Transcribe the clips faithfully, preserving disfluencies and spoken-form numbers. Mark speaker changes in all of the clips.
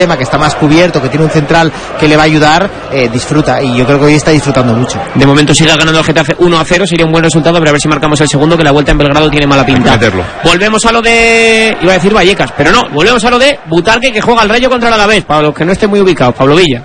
Speaker 1: que está más cubierto, que tiene un central que le va a ayudar, eh, disfruta, y yo creo que hoy está disfrutando mucho.
Speaker 2: De momento sigue ganando el Getafe uno a cero, sería un buen resultado, pero a ver si marcamos el segundo, que la vuelta en Belgrado tiene mala pinta. Volvemos a lo de, iba a decir Vallecas, pero no, volvemos a lo de Butarque, que juega el Rayo contra el Alavés, para los que no estén muy ubicados. Pablo Villa.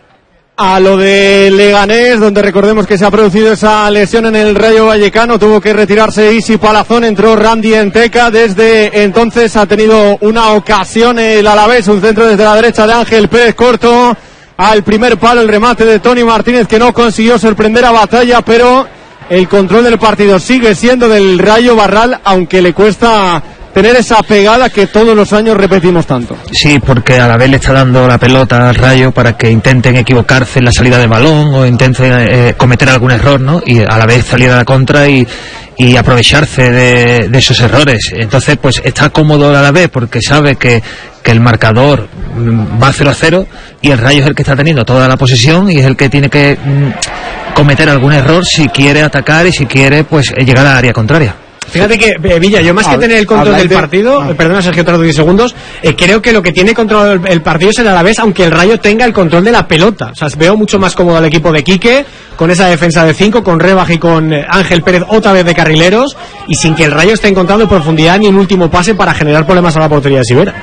Speaker 3: A lo de Leganés, donde recordemos que se ha producido esa lesión en el Rayo Vallecano, tuvo que retirarse Isi Palazón, entró Randy Enteca, desde entonces ha tenido una ocasión el Alavés, un centro desde la derecha de Ángel Pérez corto, al primer palo el remate de Tony Martínez, que no consiguió sorprender a Batalla, pero el control del partido sigue siendo del Rayo Barral, aunque le cuesta tener esa pegada que todos los años repetimos tanto.
Speaker 4: Sí, porque a la vez le está dando la pelota al Rayo para que intenten equivocarse en la salida de balón o intenten eh, cometer algún error, ¿no? Y a la vez salir a la contra y, y aprovecharse de, de esos errores. Entonces, pues está cómodo a la vez porque sabe que, que el marcador va cero a cero y el Rayo es el que está teniendo toda la posesión y es el que tiene que mm, cometer algún error si quiere atacar y si quiere, pues llegar a la área contraria.
Speaker 5: Fíjate que, eh, Villa, yo más que tener el control del partido, ah. perdona Sergio, otros diez segundos, eh, creo que lo que tiene control el, el partido es el Alavés, aunque el Rayo tenga el control de la pelota. O sea, veo mucho más cómodo al equipo de Quique, con esa defensa de cinco, con Rebaj y con eh, Ángel Pérez otra vez de carrileros, y sin que el Rayo esté encontrando profundidad ni un último pase para generar problemas a la portería de Sivera.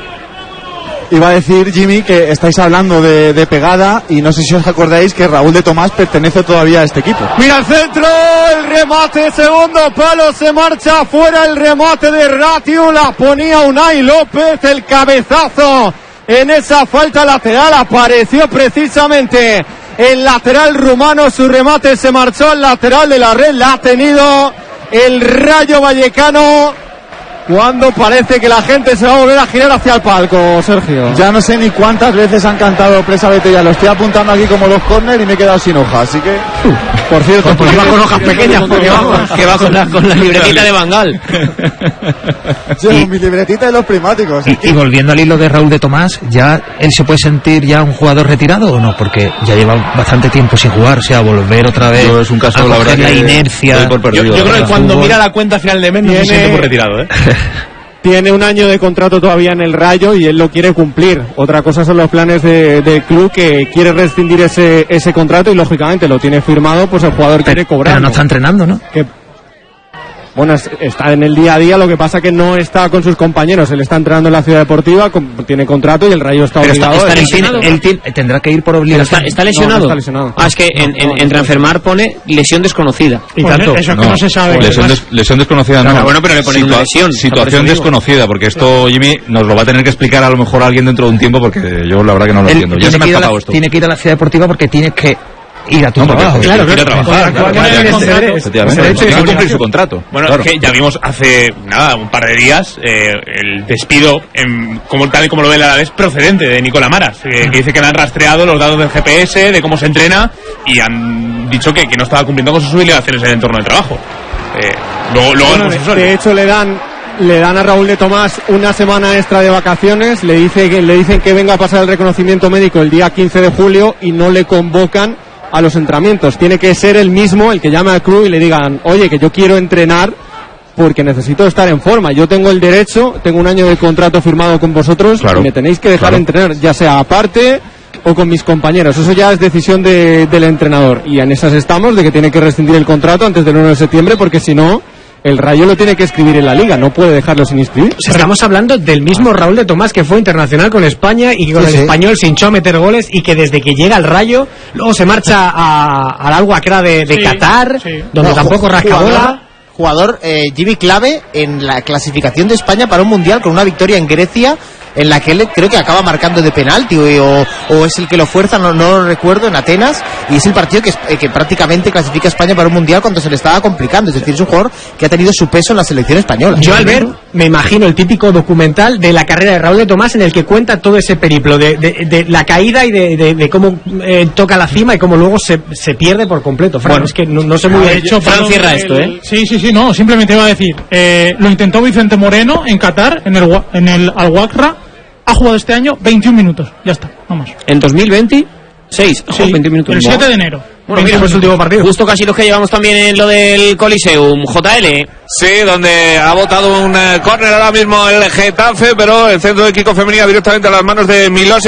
Speaker 6: Iba a decir, Jimmy, que estáis hablando de, de pegada y no sé si os acordáis que Raúl de Tomás pertenece todavía a este equipo.
Speaker 3: Mira el centro, el remate, segundo palo, se marcha fuera el remate de Ratiu, la ponía Unai López, el cabezazo en esa falta lateral, apareció precisamente el lateral rumano, su remate se marchó al lateral de la red, la ha tenido el Rayo Vallecano. Cuando parece que la gente se va a volver a girar hacia el palco, Sergio.
Speaker 6: Ya no sé ni cuántas veces han cantado Presa Vete ya. Lo estoy apuntando aquí como los córner y me he quedado sin hojas, así que... Uh,
Speaker 3: por cierto,
Speaker 2: porque va con hojas pequeñas, porque va, que va con la, con la libretita de Bangal.
Speaker 6: Yo, y, mi libretita de los primáticos.
Speaker 4: Y, y volviendo al hilo de Raúl de Tomás, ¿ya él se puede sentir ya un jugador retirado o no? Porque ya lleva bastante tiempo sin jugar, o sea, volver otra vez
Speaker 7: yo, es un caso,
Speaker 4: a
Speaker 7: la
Speaker 4: coger la inercia.
Speaker 7: Perdido,
Speaker 8: yo, yo creo que cuando fútbol. Mira la cuenta final de mes no se siente muy retirado, ¿eh?
Speaker 3: Tiene un año de contrato todavía en el Rayo y él lo quiere cumplir. Otra cosa son los planes de, del club, que quiere rescindir ese ese contrato y lógicamente lo tiene firmado, pues el jugador
Speaker 4: pero,
Speaker 3: quiere cobrar.
Speaker 4: Pero no está entrenando, ¿no? Que,
Speaker 3: bueno, está en el día a día, lo que pasa que no está con sus compañeros. Él está entrenando en la Ciudad Deportiva, tiene contrato y el Rayo está
Speaker 2: pero
Speaker 3: obligado.
Speaker 2: Está, está lesionado.
Speaker 4: Él, él, él tendrá que ir por obligación.
Speaker 2: ¿Está, está lesionado?
Speaker 3: No, no está lesionado.
Speaker 2: Ah, es que en, en, en Transfermar pone lesión desconocida.
Speaker 3: Y pues tanto.
Speaker 8: Eso es que no, no se sabe.
Speaker 7: Lesión, des, lesión desconocida no.
Speaker 2: no. Bueno, pero le ponen
Speaker 7: Situa-
Speaker 2: una lesión.
Speaker 7: Situación desconocida, porque esto, Jimmy, nos lo va a tener que explicar a lo mejor alguien dentro de un tiempo, porque yo la verdad que no lo
Speaker 4: él
Speaker 7: entiendo. Ya se me ha escapado
Speaker 4: la,
Speaker 7: esto.
Speaker 4: Tiene que ir a la Ciudad Deportiva porque tienes que ir a tu
Speaker 7: no,
Speaker 4: trabajo.
Speaker 7: Claro, claro,
Speaker 8: claro.
Speaker 7: trabajar, claro, claro, claro, efectivamente, tiene que cumplir su contrato.
Speaker 8: Bueno,
Speaker 7: claro.
Speaker 8: es que ya vimos hace, nada, un par de días eh, el despido, en, como tal y como lo ve el Alavés, procedente de Nicolás Maras, eh, que dice que le han rastreado los datos del G P S, de cómo se entrena, y han dicho que, que no estaba cumpliendo con sus obligaciones en el entorno de trabajo. Eh, luego, luego
Speaker 3: bueno,
Speaker 8: pues eso,
Speaker 3: de hecho le dan le dan a Raúl de Tomás una semana extra de vacaciones, le dice que le dicen que venga a pasar el reconocimiento médico el día quince de julio y no le convocan a los entrenamientos. Tiene que ser él mismo el que llame al club y le digan, oye, que yo quiero entrenar porque necesito estar en forma. Yo tengo el derecho, tengo un año de contrato firmado con vosotros, claro, y me tenéis que dejar claro. entrenar, ya sea aparte o con mis compañeros. Eso ya es decisión de, del entrenador. Y en esas estamos, de que tiene que rescindir el contrato antes del uno de septiembre, porque si no, el Rayo lo tiene que escribir en la Liga, no puede dejarlo sin inscribir.
Speaker 5: O sea, estamos hablando del mismo Raúl de Tomás que fue internacional con España y que con sí, el sí. Español se hinchó a meter goles y que desde que llega al Rayo luego se marcha a, al Al Wakra de, de sí, Qatar, sí. donde no, tampoco rascabola.
Speaker 1: Jugador eh, Jimmy clave en la clasificación de España para un mundial con una victoria en Grecia, en la que él creo que acaba marcando de penalti o, o es el que lo fuerza, no, no lo recuerdo, en Atenas, y es el partido que, que prácticamente clasifica a España para un mundial cuando se le estaba complicando. Es decir, es un jugador que ha tenido su peso en la selección española.
Speaker 5: Yo al ver me imagino el típico documental de la carrera de Raúl de Tomás en el que cuenta todo ese periplo de, de, de la caída y de, de, de cómo eh, toca la cima y cómo luego se, se pierde por completo. Fran, bueno, es que no, no sé muy bien.
Speaker 8: Hecho,
Speaker 2: Fran cierra el, esto, ¿eh?
Speaker 8: Sí, sí, sí, no, simplemente iba a decir, eh, lo intentó Vicente Moreno en Qatar, en el, en el Al Wakra. Ha jugado este año veintiún minutos, ya está, no más.
Speaker 2: ¿En dos mil veintiséis?
Speaker 8: Sí,
Speaker 2: veintiún minutos.
Speaker 8: El siete de enero.
Speaker 2: Bueno, mira, pues último partido. Justo casi los que llevamos también en lo del Coliseum. J L.
Speaker 9: Sí, donde ha botado un uh, córner ahora mismo el Getafe, pero el centro de Kiko Femenía directamente a las manos de Milos.